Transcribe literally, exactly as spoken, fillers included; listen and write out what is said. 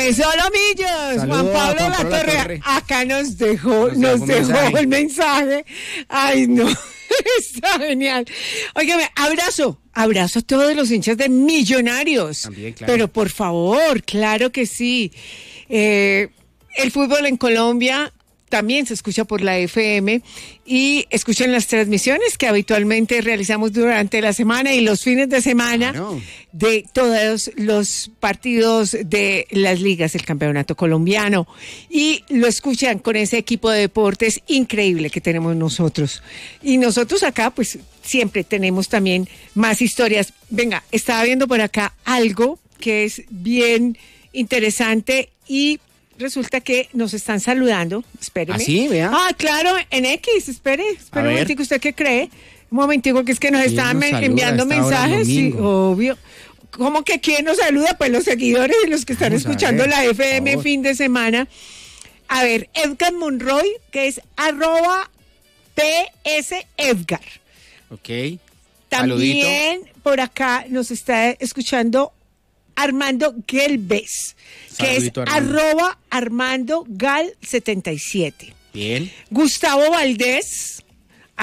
Eso, Millos. Juan Pablo Juan Pablo Latorre. Latorre. Acá nos dejó, Nos nos, dejó un dejó mensaje. el mensaje. Ay, no. Está genial. Óigame, abrazo, abrazo a todos los hinchas de Millonarios. También, claro. Pero por favor, claro que sí. Eh, el fútbol en Colombia también se escucha por la F M y escuchan las transmisiones que habitualmente realizamos durante la semana y los fines de semana Claro. de todos los partidos de las ligas del campeonato colombiano y lo escuchan con ese equipo de deportes increíble que tenemos nosotros. Y nosotros acá pues siempre tenemos también más historias. Venga, estaba viendo por acá algo que es bien interesante y resulta que nos están saludando. Espéreme. ¿Ah, sí? Vea. Ah, claro, en X. Espere, A espere un ver. momentico. ¿Usted qué cree? Un momentico, que es que nos ¿Quién estaban nos me- saluda enviando a esta hora mensajes. Sí, domingo? obvio. ¿Cómo que quién nos saluda? Pues los seguidores y los que están Vamos a escuchando ver, la por F M favor. fin de semana. A ver, Edgar Monroy, que es arroba P S Edgar. Ok. También por acá nos está escuchando Armando Gelbes, que Saludito, es Armando. arroba Armando Gal setenta y siete. Bien. Gustavo Valdés,